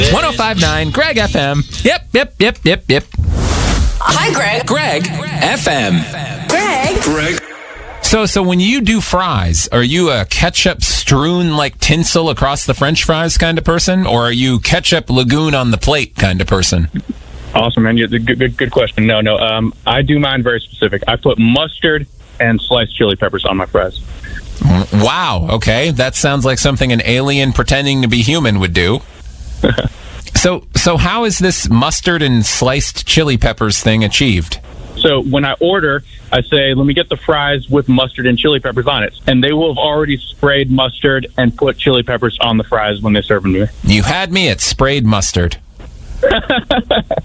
105.9 Greg FM. Yep. Hi, Greg. Greg FM. Greg. So when you do fries, are you a ketchup strewn like tinsel across the French fries kind of person, or are you ketchup lagoon on the plate kind of person? Awesome, man. Good question. No. I do mine very specific. I put mustard and sliced chili peppers on my fries. Wow. Okay, that sounds like something an alien pretending to be human would do. So how is this mustard and sliced chili peppers thing achieved? So when I order, I say, let me get the fries with mustard and chili peppers on it. And they will have already sprayed mustard and put chili peppers on the fries when they serve them to me. You had me at sprayed mustard.